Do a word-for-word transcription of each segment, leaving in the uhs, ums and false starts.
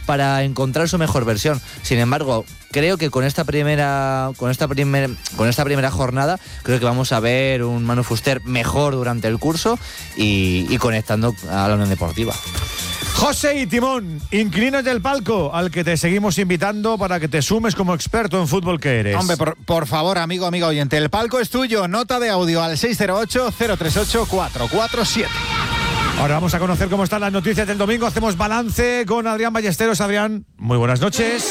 para encontrar su mejor versión. Sin embargo, creo que con esta primera con esta primer, con esta primera jornada creo que vamos a ver un Manu Fuster mejor durante el curso y, y conectando a la Unión Deportiva. José y Timón, inquilinos del palco, al que te seguimos invitando para que te sumes como experto en fútbol que eres. Hombre, por, por favor, amigo, amigo oyente, el palco es tuyo. Nota de audio al seis cero ocho, cero tres ocho, cuatro cuatro siete. Ahora vamos a conocer cómo están las noticias del domingo. Hacemos balance con Adrián Ballesteros. Adrián, muy buenas noches.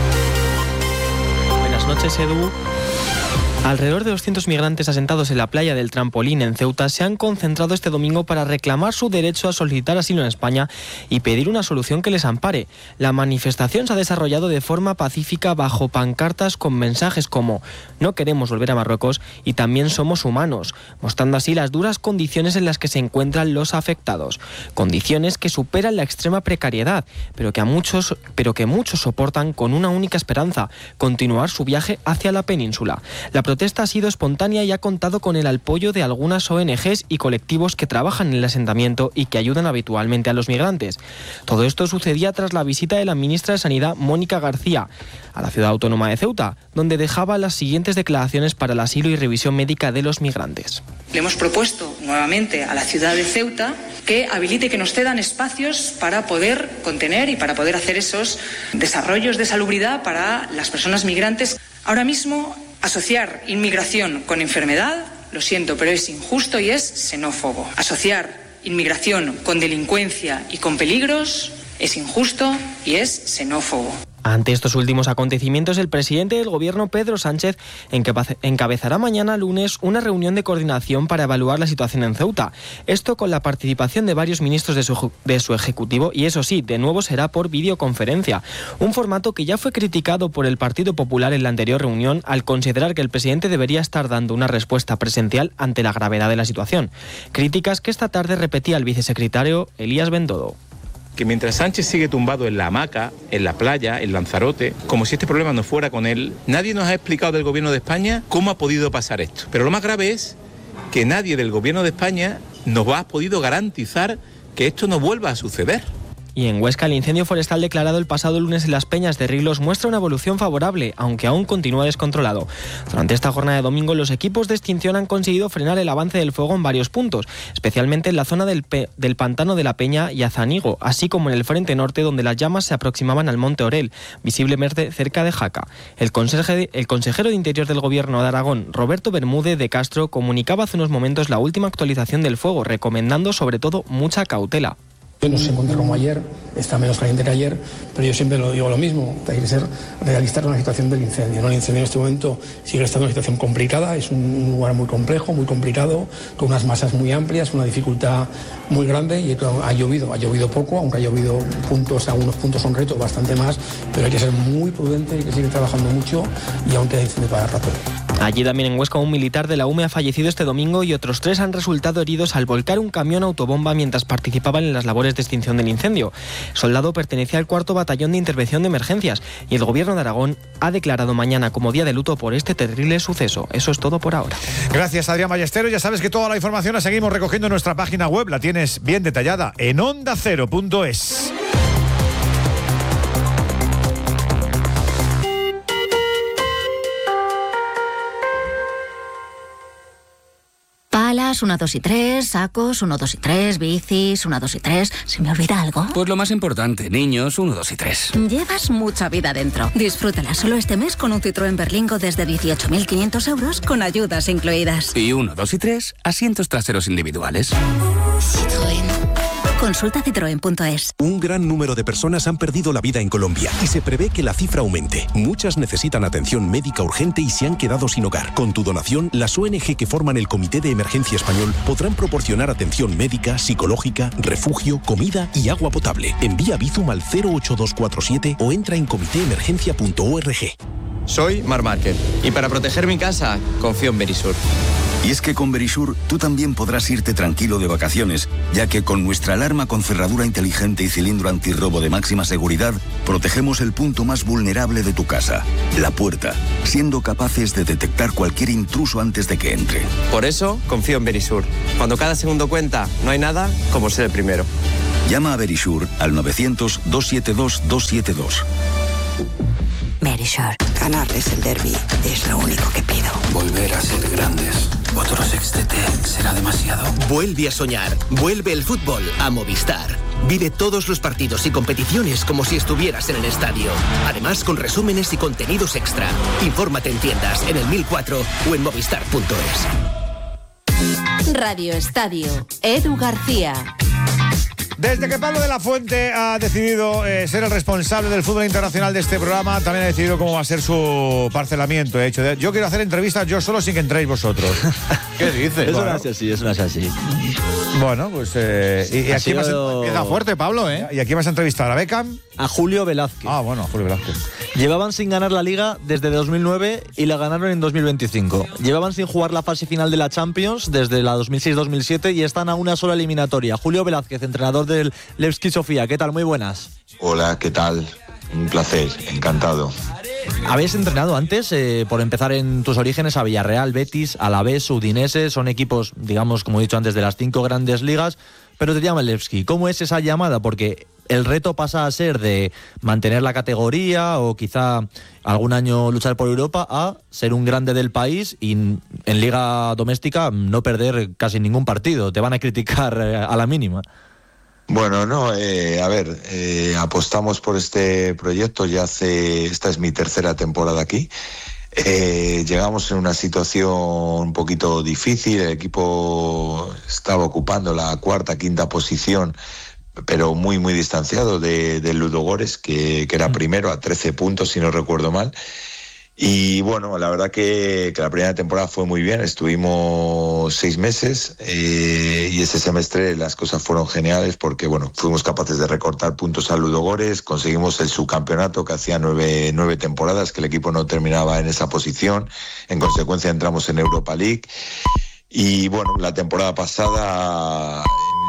Buenas noches, Edu. Alrededor de doscientos migrantes asentados en la playa del Trampolín en Ceuta se han concentrado este domingo para reclamar su derecho a solicitar asilo en España y pedir una solución que les ampare. La manifestación se ha desarrollado de forma pacífica bajo pancartas con mensajes como "No queremos volver a Marruecos" y "También somos humanos", mostrando así las duras condiciones en las que se encuentran los afectados. Condiciones que superan la extrema precariedad, pero que a muchos, pero que muchos soportan con una única esperanza: continuar su viaje hacia la península. La La protesta ha sido espontánea y ha contado con el apoyo de algunas O N Ges y colectivos que trabajan en el asentamiento y que ayudan habitualmente a los migrantes. Todo esto sucedía tras la visita de la ministra de Sanidad, Mónica García, a la ciudad autónoma de Ceuta, donde dejaba las siguientes declaraciones para el asilo y revisión médica de los migrantes. Le hemos propuesto nuevamente a la ciudad de Ceuta que habilite, que nos cedan espacios para poder contener y para poder hacer esos desarrollos de salubridad para las personas migrantes. Ahora mismo, asociar inmigración con enfermedad, lo siento, pero es injusto y es xenófobo. Asociar inmigración con delincuencia y con peligros es injusto y es xenófobo. Ante estos últimos acontecimientos, el presidente del Gobierno, Pedro Sánchez, encabezará mañana lunes una reunión de coordinación para evaluar la situación en Ceuta. Esto con la participación de varios ministros de su, de su ejecutivo y, eso sí, de nuevo será por videoconferencia. Un formato que ya fue criticado por el Partido Popular en la anterior reunión al considerar que el presidente debería estar dando una respuesta presencial ante la gravedad de la situación. Críticas que esta tarde repetía el vicesecretario Elías Bendodo. Que mientras Sánchez sigue tumbado en la hamaca, en la playa, en Lanzarote, como si este problema no fuera con él, nadie nos ha explicado del Gobierno de España cómo ha podido pasar esto. Pero lo más grave es que nadie del Gobierno de España nos ha podido garantizar que esto no vuelva a suceder. Y en Huesca, el incendio forestal declarado el pasado lunes en las Peñas de Riglos muestra una evolución favorable, aunque aún continúa descontrolado. Durante esta jornada de domingo, los equipos de extinción han conseguido frenar el avance del fuego en varios puntos, especialmente en la zona del, Pe- del Pantano de la Peña y Azanigo, así como en el frente norte, donde las llamas se aproximaban al Monte Orel, visiblemente cerca de Jaca. El, conserje, el consejero de Interior del Gobierno de Aragón, Roberto Bermúdez de Castro, comunicaba hace unos momentos la última actualización del fuego, recomendando sobre todo mucha cautela. No se encuentra como ayer, está menos caliente que ayer, pero yo siempre lo digo lo mismo, hay que ser realista con la situación del incendio, ¿no? El incendio en este momento sigue estando en una situación complicada, es un lugar muy complejo, muy complicado, con unas masas muy amplias, una dificultad muy grande y ha llovido, ha llovido poco, aunque ha llovido puntos, algunos puntos son retos, bastante más, pero hay que ser muy prudente, hay que seguir trabajando mucho y aún queda incendio para rato. Allí también en Huesca, un militar de la U M E ha fallecido este domingo y otros tres han resultado heridos al volcar un camión autobomba mientras participaban en las labores de extinción del incendio. El soldado pertenecía al cuarto Batallón de Intervención de Emergencias y el Gobierno de Aragón ha declarado mañana como día de luto por este terrible suceso. Eso es todo por ahora. Gracias, Adrián Ballesteros. Ya sabes que toda la información la seguimos recogiendo en nuestra página web. La tienes bien detallada en onda cero punto es. Palas, una, dos y tres, sacos, uno, dos y tres, bicis, una, dos y tres. ¿Se me olvida algo? Pues lo más importante, niños, uno, dos y tres. Llevas mucha vida dentro. Disfrútala solo este mes con un Citroën Berlingo desde dieciocho mil quinientos euros con ayudas incluidas. Y uno, dos y tres, asientos traseros individuales. Citroën. Consulta citroen punto es. Un gran número de personas han perdido la vida en Colombia y se prevé que la cifra aumente. Muchas necesitan atención médica urgente y se han quedado sin hogar. Con tu donación, las O N Ge que forman el Comité de Emergencia Español podrán proporcionar atención médica, psicológica, refugio, comida y agua potable. Envía Bizum al cero ocho dos cuatro siete o entra en comité emergencia punto org. Soy Mar Márquez y para proteger mi casa confío en Verisur. Y es que con Verisur tú también podrás irte tranquilo de vacaciones, ya que con nuestra alarma con cerradura inteligente y cilindro antirrobo de máxima seguridad, protegemos el punto más vulnerable de tu casa, la puerta, siendo capaces de detectar cualquier intruso antes de que entre. Por eso confío en Verisur. Cuando cada segundo cuenta, no hay nada como ser el primero. Llama a Verisure al novecientos, doscientos setenta y dos, doscientos setenta y dos. Verisure. Ganarles el derbi es lo único que pido. Volver a ser grandes. Otro sextete será demasiado. Vuelve a soñar. Vuelve el fútbol a Movistar. Vive todos los partidos y competiciones como si estuvieras en el estadio. Además, con resúmenes y contenidos extra. Infórmate en tiendas, en el mil cuatro o en movistar punto es. Radio Estadio. Edu García. Desde que Pablo de la Fuente ha decidido eh, ser el responsable del fútbol internacional de este programa, también ha decidido cómo va a ser su parcelamiento. He hecho de, yo quiero hacer entrevistas yo solo sin que entréis vosotros. ¿Qué dices? Eso bueno. no es así, eso no es así. Bueno, pues... Eh, y, y aquí sido... vas Empieza fuerte, Pablo, ¿eh? ¿Y aquí vas a entrevistar a Beckham? A Julio Velázquez. Ah, bueno, a Julio Velázquez. Llevaban sin ganar la Liga desde dos mil nueve y la ganaron en dos mil veinticinco. Llevaban sin jugar la fase final de la Champions desde la dos mil seis dos mil siete y están a una sola eliminatoria. Julio Velázquez, entrenador del Levski Sofía. ¿Qué tal? Muy buenas. Hola, ¿qué tal? Un placer, encantado. Habéis entrenado antes, eh, por empezar en tus orígenes, a Villarreal, Betis, Alavés, Udinese. Son equipos, digamos, como he dicho antes, de las cinco grandes ligas, pero te llama el Levski. ¿Cómo es esa llamada? Porque el reto pasa a ser de mantener la categoría o quizá algún año luchar por Europa, a ser un grande del país y en liga doméstica no perder casi ningún partido. Te van a criticar eh, a la mínima. Bueno, no, eh, a ver, eh, apostamos por este proyecto, ya hace, esta es mi tercera temporada aquí. Eh, llegamos en una situación un poquito difícil, el equipo estaba ocupando la cuarta, quinta posición, pero muy, muy distanciado de, de Ludogorets, que, que era primero a trece puntos, si no recuerdo mal. Y bueno, la verdad que, que la primera temporada fue muy bien, estuvimos seis meses eh, y ese semestre las cosas fueron geniales porque bueno, fuimos capaces de recortar puntos a Ludogorets, conseguimos el subcampeonato que hacía nueve, nueve temporadas que el equipo no terminaba en esa posición, en consecuencia entramos en Europa League y bueno, la temporada pasada...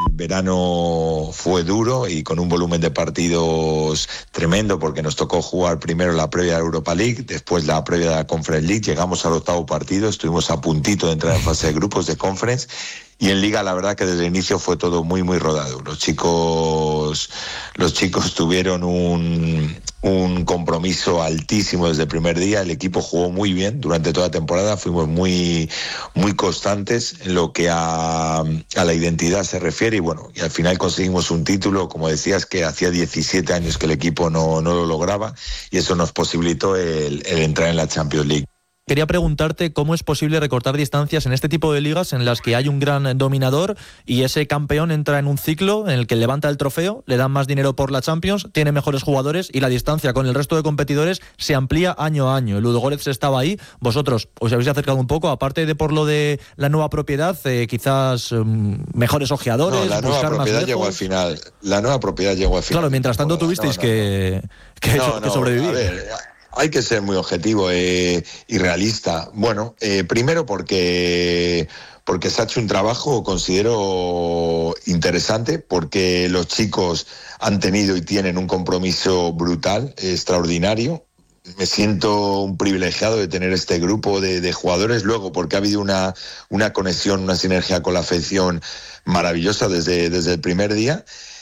verano fue duro y con un volumen de partidos tremendo porque nos tocó jugar primero la previa de Europa League, después la previa de la Conference League, llegamos al octavo partido, estuvimos a puntito de entrar en fase de grupos de Conference y en Liga la verdad que desde el inicio fue todo muy muy rodado. Los chicos los chicos tuvieron un, un compromiso altísimo desde el primer día, el equipo jugó muy bien durante toda la temporada, fuimos muy muy constantes en lo que a, a la identidad se refiere y bueno, y al final conseguimos un título, como decías, que hacía diecisiete años que el equipo no, no lo lograba y eso nos posibilitó el, el entrar en la Champions League. Quería preguntarte cómo es posible recortar distancias en este tipo de ligas en las que hay un gran dominador y ese campeón entra en un ciclo en el que levanta el trofeo, le dan más dinero por la Champions, tiene mejores jugadores y la distancia con el resto de competidores se amplía año a año. El Ludogorets estaba ahí, vosotros os habéis acercado un poco, aparte de por lo de la nueva propiedad, eh, quizás um, mejores ojeadores, no, la nueva buscar propiedad más llegó al final. La nueva propiedad llegó al final. Claro, mientras tanto no, tuvisteis no, no, que, que, no, so, que no, sobrevivir. A ver, hay que ser muy objetivo eh, y realista. Bueno, eh, primero porque, porque se ha hecho un trabajo, considero, interesante, porque los chicos han tenido y tienen un compromiso brutal, extraordinario. Me siento un privilegiado de tener este grupo de, de jugadores, luego porque ha habido una, una conexión, una sinergia con la afición maravillosa desde, desde el primer día.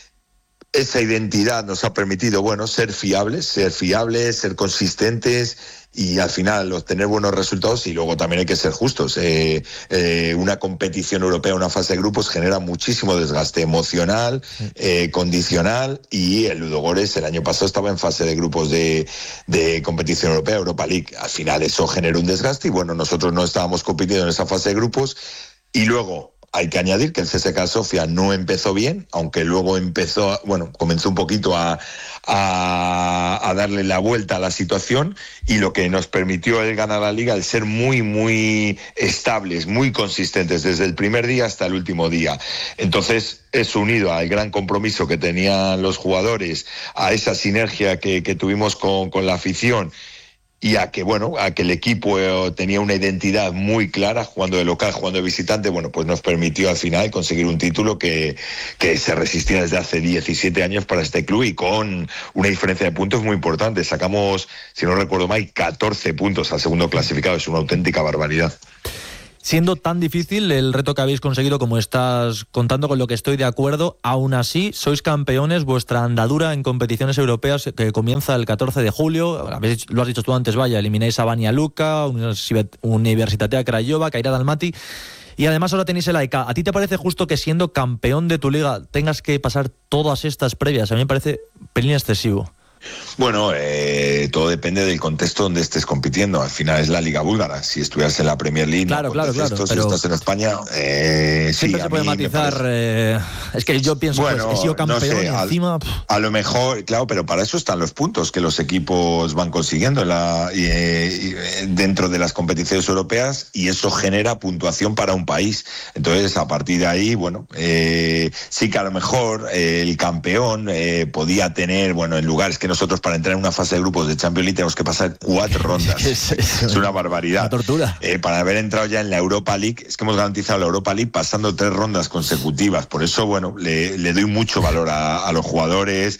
Esa identidad nos ha permitido, bueno, ser fiables, ser fiables, ser consistentes y al final obtener buenos resultados y luego también hay que ser justos. Eh, eh, una competición europea, una fase de grupos genera muchísimo desgaste emocional, eh, condicional y el Ludogorets el año pasado estaba en fase de grupos de, de competición europea, Europa League. Al final eso generó un desgaste y bueno, nosotros no estábamos compitiendo en esa fase de grupos y luego hay que añadir que el C S K A Sofia no empezó bien, aunque luego empezó, bueno, comenzó un poquito a, a, a darle la vuelta a la situación y lo que nos permitió el ganar la Liga, el ser muy, muy estables, muy consistentes desde el primer día hasta el último día. Entonces, eso unido al gran compromiso que tenían los jugadores, a esa sinergia que, que tuvimos con, con la afición, y a que, bueno, a que el equipo tenía una identidad muy clara, jugando de local, jugando de visitante, bueno, pues nos permitió al final conseguir un título que, que se resistía desde hace diecisiete años para este club y con una diferencia de puntos muy importante. Sacamos, si no recuerdo mal, catorce puntos al segundo clasificado, es una auténtica barbaridad. Siendo tan difícil el reto que habéis conseguido como estás contando, con lo que estoy de acuerdo, aún así sois campeones, vuestra andadura en competiciones europeas que comienza el catorce de julio, lo has dicho tú antes, vaya, elimináis a Banja Luka, Universitatea Craiova, Kairat Almaty, y además ahora tenéis el A E K. ¿A ti te parece justo que siendo campeón de tu liga tengas que pasar todas estas previas? A mí me parece un pelín excesivo. Bueno, eh, todo depende del contexto donde estés compitiendo. Al final es la Liga Búlgara. Si estuvieras en la Premier League, claro, no claro, claro, esto, pero si estás en España, eh, siempre sí, se puede matizar. Eh, es que yo pienso bueno, pues, he sido campeón no sé, y encima. A, a lo mejor, claro, pero para eso están los puntos que los equipos van consiguiendo en la, y, y, dentro de las competiciones europeas, y eso genera puntuación para un país. Entonces, a partir de ahí, bueno, eh, sí que a lo mejor eh, el campeón eh, podía tener, bueno, en lugares que nosotros para entrar en una fase de grupos de Champions League tenemos que pasar cuatro rondas. es, es, es una barbaridad. Una tortura. Eh, para haber entrado ya en la Europa League, es que hemos garantizado la Europa League pasando tres rondas consecutivas. Por eso, bueno, le, le doy mucho valor a, a los jugadores,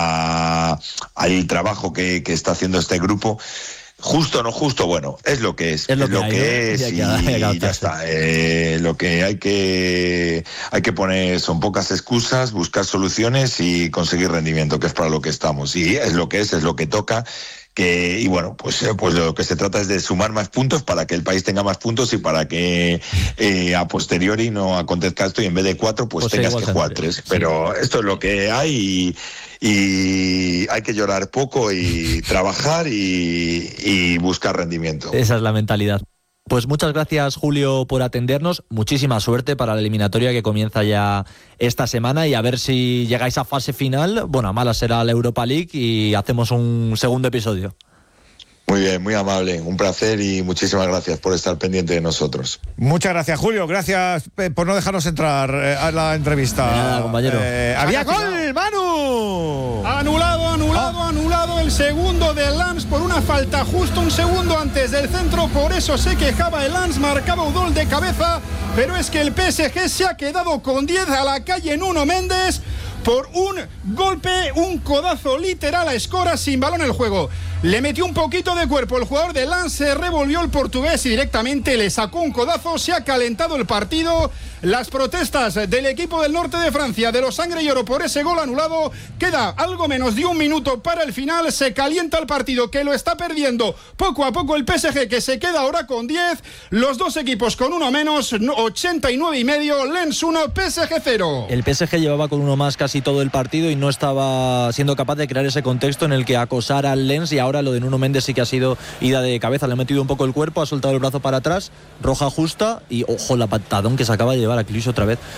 a, al trabajo que, que está haciendo este grupo. Justo o no justo, bueno, es lo que es, es lo, es que, lo que, que es y, y ya está. Eh, lo que hay que hay que poner son pocas excusas, buscar soluciones y conseguir rendimiento, que es para lo que estamos. Y es lo que es, es lo que toca. Que, y bueno, pues, pues lo que se trata es de sumar más puntos para que el país tenga más puntos y para que eh, a posteriori no acontezca esto y en vez de cuatro pues, pues tengas que jugar tres. Sí. Pero esto es lo que hay y, y hay que llorar poco y trabajar y, y buscar rendimiento. Esa es la mentalidad. Pues muchas gracias, Julio, por atendernos. Muchísima suerte para la eliminatoria que comienza ya esta semana y a ver si llegáis a fase final. Bueno, a mala será la Europa League y hacemos un segundo episodio. Muy bien, muy amable, un placer y muchísimas gracias por estar pendiente de nosotros. Muchas gracias, Julio, gracias por no dejarnos entrar eh, a la entrevista. Nada, compañero. Eh, ¡Había gol, Manu! Anulado, anulado, anulado el segundo del Lens por una falta justo un segundo antes del centro, por eso se quejaba el Lens, marcaba un gol de cabeza, pero es que el P S G se ha quedado con diez a la calle Nuno Méndez por un golpe, un codazo literal a Escora sin balón en el juego. Le metió un poquito de cuerpo el jugador de Lens, se revolvió el portugués y directamente le sacó un codazo, se ha calentado el partido. Las protestas del equipo del norte de Francia, de los sangre y oro por ese gol anulado, queda algo menos de un minuto para el final, se calienta el partido que lo está perdiendo poco a poco el P S G, que se queda ahora con diez, los dos equipos con uno menos, ochenta y nueve y medio, Lens uno, P S G cero. El P S G llevaba con uno más casi todo el partido y no estaba siendo capaz de crear ese contexto en el que acosara al Lens, y ahora lo de Nuno Méndez sí que ha sido ida de cabeza, le ha metido un poco el cuerpo, ha soltado el brazo para atrás, roja justa y ojo la patadón que se acaba de llevar a Clius otra vez.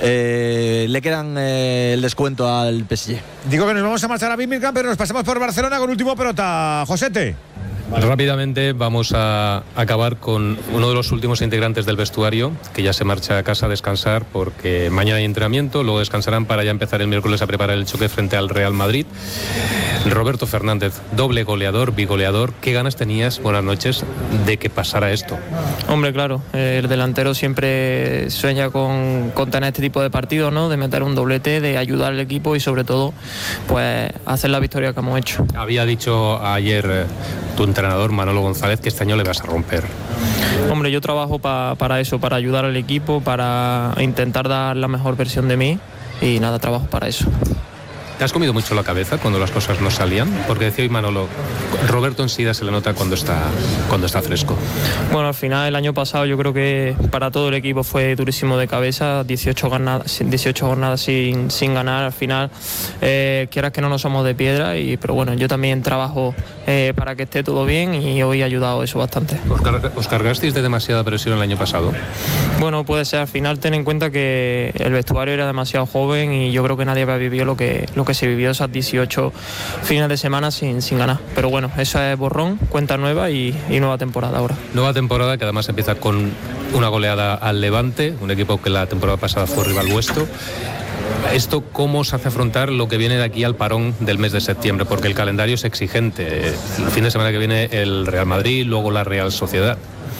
Eh, le quedan eh, el descuento al P S G. Digo que nos vamos a marchar a Birmingham, pero nos pasamos por Barcelona con último pelota. Josete. Rápidamente vamos a acabar con uno de los últimos integrantes del vestuario, que ya se marcha a casa a descansar porque mañana hay entrenamiento, luego descansarán para ya empezar el miércoles a preparar el choque frente al Real Madrid. Roberto Fernández, doble goleador, bigoleador, ¿qué ganas tenías, buenas noches, de que pasara esto? Hombre, claro, el delantero siempre sueña con, con tener este tipo de partidos, ¿no? De meter un doblete, de ayudar al equipo y sobre todo, pues, hacer la victoria que hemos hecho. Había dicho ayer tu entrenador Manolo González que este año le vas a romper. Hombre, yo trabajo pa, para eso, para ayudar al equipo, para intentar dar la mejor versión de mí y nada, trabajo para eso. ¿Te has comido mucho la cabeza cuando las cosas no salían? Porque decía hoy Manolo, Roberto enseguida se le nota cuando está, cuando está fresco. Bueno, al final el año pasado yo creo que para todo el equipo fue durísimo de cabeza, dieciocho jornadas, dieciocho jornadas sin, sin ganar. Al final, eh, quieras que no, no somos de piedra, y, pero bueno, yo también trabajo eh, para que esté todo bien y hoy ha ayudado eso bastante. ¿Os, car- ¿Os cargasteis de demasiada presión el año pasado? Bueno, puede ser. Al final ten en cuenta que el vestuario era demasiado joven y yo creo que nadie había vivido lo que, lo que se vivió esas dieciocho fines de semana sin, sin ganar. Pero bueno, eso es borrón, cuenta nueva y, y nueva temporada ahora. Nueva temporada que además empieza con una goleada al Levante, un equipo que la temporada pasada fue rival vuestro. ¿Esto cómo os hace afrontar lo que viene de aquí al parón del mes de septiembre? Porque el calendario es exigente. El fin de semana que viene el Real Madrid, luego la Real Sociedad.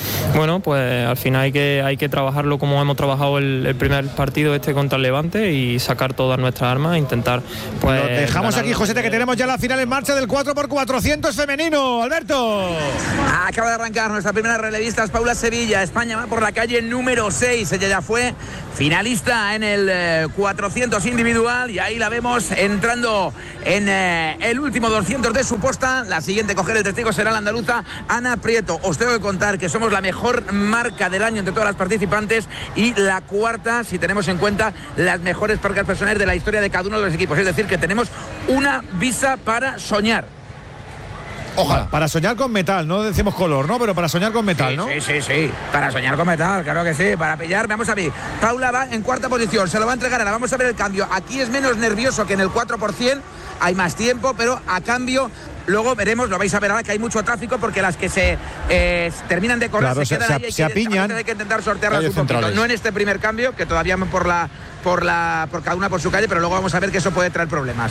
bueno, pues al final hay que, hay que trabajarlo como hemos trabajado el, el primer partido este contra el Levante y sacar todas nuestras armas e intentar pues Lo dejamos aquí, ganar. Josete, que tenemos ya la final en marcha del cuatro por cuatrocientos femenino. Alberto. Acaba de arrancar nuestra primera relevista, es Paula Sevilla. España va por la calle número seis. Ella ya fue finalista en el eh, cuatrocientos individual y ahí la vemos entrando en eh, el último doscientos de su posta. La siguiente coger el testigo será la andaluza Ana Prieto. Os tengo que contar que somos la mejor marca del año entre todas las participantes y la cuarta si tenemos en cuenta las mejores marcas personales de la historia de cada uno de los equipos. Es decir, que tenemos una visa para soñar. Ojalá. Para soñar con metal, no decimos color, ¿no? Pero para soñar con metal, sí, ¿no? Sí, sí, sí. Para soñar con metal, claro que sí. Para pillar, vamos a ver. Paula va en cuarta posición, se lo va a entregar ahora. Vamos a ver el cambio. Aquí es menos nervioso que en el cuatro por ciento. Hay más tiempo, pero a cambio... Luego veremos, lo vais a ver ahora, que hay mucho tráfico porque las que se eh, terminan de correr claro, se quedan se, ahí. Hay se que, apiñan. Hay que intentar sortearlas un poquito. Centrales. No en este primer cambio, que todavía por la, por la, por cada una por su calle, pero luego vamos a ver que eso puede traer problemas.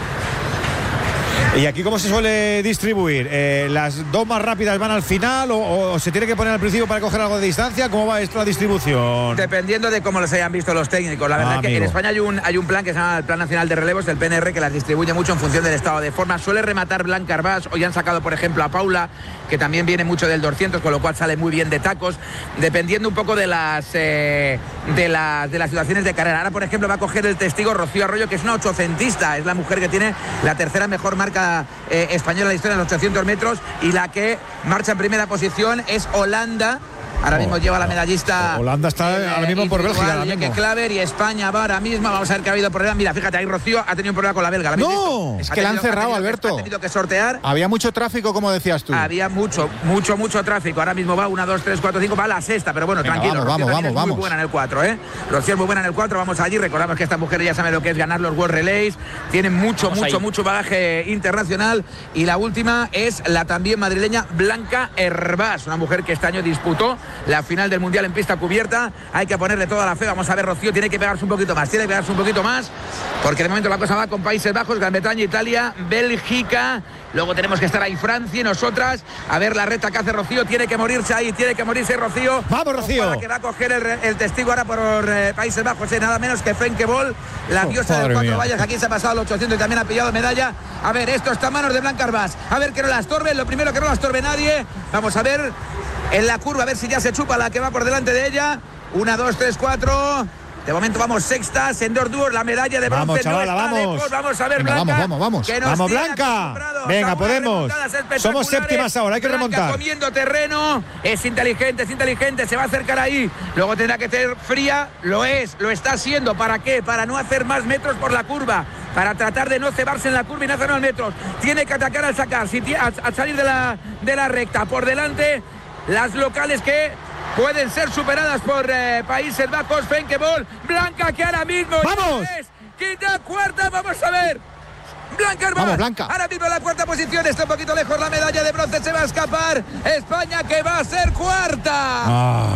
¿Y aquí cómo se suele distribuir? Eh, ¿Las dos más rápidas van al final o, o se tiene que poner al principio para coger algo de distancia? ¿Cómo va esto la distribución? Dependiendo de cómo los hayan visto los técnicos. La verdad ah, que amigo. en España hay un, hay un plan que se llama el Plan Nacional de Relevos, el P N R, que las distribuye mucho en función del estado de forma. Suele rematar Blanca Arbás. Hoy han sacado, por ejemplo, a Paula, que también viene mucho del doscientos, con lo cual sale muy bien de tacos, dependiendo un poco de las, eh, de, las de las situaciones de carrera. Ahora, por ejemplo, va a coger el testigo Rocío Arroyo, que es una ochocentista. Es la mujer que tiene la tercera mejor marca eh, española en la historia de los ochocientos metros, y la que marcha en primera posición es Holanda. Ahora mismo oh, lleva la medallista. Holanda está eh, ahora mismo por Bélgica. Ahora mismo. Claver, y España va ahora mismo. Vamos a ver qué ha habido problema. Mira, fíjate, ahí Rocío ha tenido un problema con la belga. ¿La no, es que la han cerrado, ha Alberto. Ha tenido que sortear. Había mucho tráfico, como decías tú. Había mucho, mucho, mucho tráfico. Ahora mismo va una, dos, tres, cuatro, cinco, va a la sexta. Pero bueno, Venga, tranquilo. Vamos, Rocío vamos, vamos. Es muy vamos. buena en el cuatro, ¿eh? Rocío es muy buena en el cuatro. Vamos allí. Recordamos que esta mujer ya sabe lo que es ganar los World Relays. Tiene mucho, vamos mucho, ahí. mucho bagaje internacional. Y la última es la también madrileña Blanca Hervás, una mujer que este año disputó la final del Mundial en pista cubierta. Hay que ponerle toda la fe. Vamos a ver, Rocío tiene que pegarse un poquito más, tiene que pegarse un poquito más, porque de momento la cosa va con Países Bajos, Gran Bretaña, Italia, Bélgica. Luego tenemos que estar ahí Francia y nosotras. A ver la recta que hace Rocío. Tiene que morirse ahí, tiene que morirse Rocío. ¡Vamos, Rocío! Para que va a coger el, el testigo ahora por eh, Países Bajos. Eh, nada menos que Frenke Bol, la diosa oh, del cuatro vallas. Aquí se ha pasado los ochocientos y también ha pillado medalla. A ver, esto está en manos de Blanca Arbás. A ver que no la estorbe. Lo primero, que no la estorbe nadie. Vamos a ver en la curva, a ver si ya se chupa la que va por delante de ella. Una, dos, tres, cuatro. De momento vamos sextas en dos dúos, la medalla de bronce. Vamos, chavala, no está vamos. lejos. Vamos a ver, Venga, Blanca. Vamos, vamos, que vamos. Vamos, Blanca. Venga, podemos. Somos séptimas ahora, hay que Blanca remontar. Comiendo terreno, es inteligente, es inteligente, se va a acercar ahí. Luego tendrá que ser fría, lo es, lo está haciendo. ¿Para qué? Para no hacer más metros por la curva, para tratar de no cebarse en la curva y no hacer más metros. Tiene que atacar al sacar, si al, al salir de la, de la recta. Por delante, las locales que pueden ser superadas por eh, Países Bajos. Frenke Bol, Blanca, que ahora mismo ¡vamos! Es quinta, cuarta, vamos a ver. Blanca Arbás, vamos, Blanca. Ahora mismo en la cuarta posición, está un poquito lejos la medalla de bronce, se va a escapar. España, que va a ser cuarta. Ah.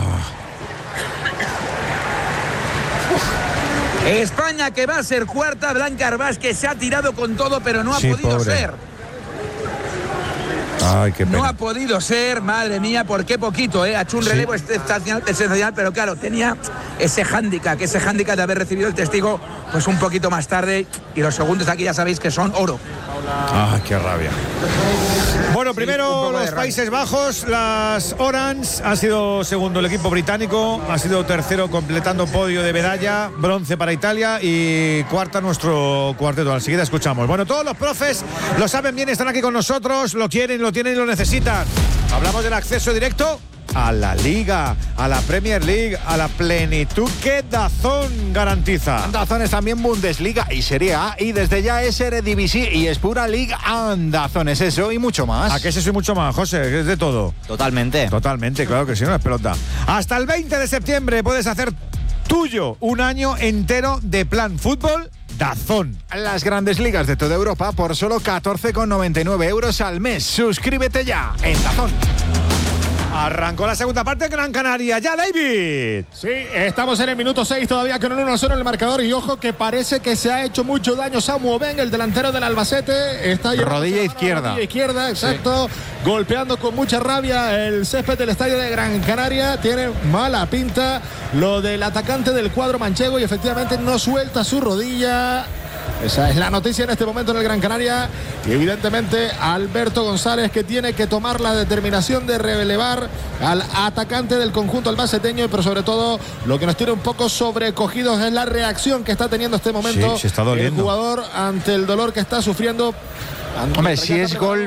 España, que va a ser cuarta. Blanca Arbás, que se ha tirado con todo, pero no ha sí, podido pobre. ser. Ay, qué pena. No ha podido ser, madre mía, por qué poquito, ¿eh? Ha hecho un sí. relevo excepcional, excepcional, pero claro, tenía ese hándicap, ese hándicap de haber recibido el testigo pues un poquito más tarde, y los segundos aquí ya sabéis que son oro. Ah, qué rabia. Bueno, primero sí, los Países Bajos, las Orange, ha sido segundo el equipo británico, ha sido tercero completando podio de medalla, bronce para Italia y cuarta nuestro cuarteto. Al siguiente escuchamos. Bueno, todos los profes lo saben bien, están aquí con nosotros, lo quieren, lo tienen y lo necesitan. Hablamos del acceso directo a la Liga, a la Premier League, a la plenitud que DAZN garantiza. DAZN es también Bundesliga y Serie A, y desde ya es Eredivisie y es pura Liga. DAZN es eso y mucho más. ¿A qué es eso y mucho más, José? Es de todo. Totalmente. Totalmente, claro que sí, no es pelota. Hasta el veinte de septiembre puedes hacer tuyo un año entero de plan fútbol DAZN. Las grandes ligas de toda Europa por solo catorce con noventa y nueve euros al mes. Suscríbete ya en DAZN. Arrancó la segunda parte de Gran Canaria. Ya, David. Sí, estamos en el minuto seis todavía con el uno a cero en el marcador. Y ojo que parece que se ha hecho mucho daño Samu Ben, el delantero del Albacete. Está rodilla izquierda. Rodilla izquierda, exacto. Sí. Golpeando con mucha rabia el césped del estadio de Gran Canaria. Tiene mala pinta lo del atacante del cuadro manchego y efectivamente no suelta su rodilla. Esa es la noticia en este momento en el Gran Canaria. Y evidentemente Alberto González, que tiene que tomar la determinación de relevar al atacante del conjunto albaceteño, pero sobre todo lo que nos tiene un poco sobrecogidos es la reacción que está teniendo este momento sí, se está doliendo el jugador ante el dolor que está sufriendo. Hombre, si es gol